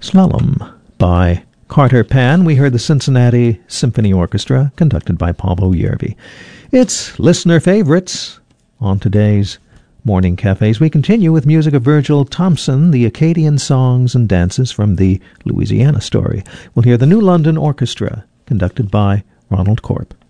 Slalom by Carter Pan. We heard the Cincinnati Symphony Orchestra, conducted by Pablo Yervi. It's listener favorites on today's Morning Cafes. We continue with music of Virgil Thompson, the Acadian songs and dances from the Louisiana Story. We'll hear the New London Orchestra, conducted by Ronald Corp.